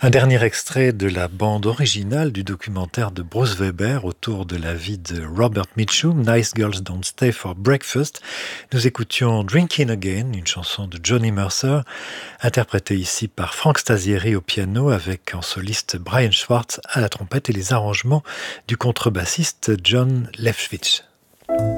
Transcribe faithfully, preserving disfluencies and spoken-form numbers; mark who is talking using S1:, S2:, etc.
S1: Un dernier extrait de la bande originale du documentaire de Bruce Weber autour de la vie de Robert Mitchum, Nice Girls Don't Stay for Breakfast. Nous écoutions Drinking Again, une chanson de Johnny Mercer, interprétée ici par Frank Stasieri au piano avec en soliste Brian Schwartz à la trompette et les arrangements du contrebassiste John Lefschwitz.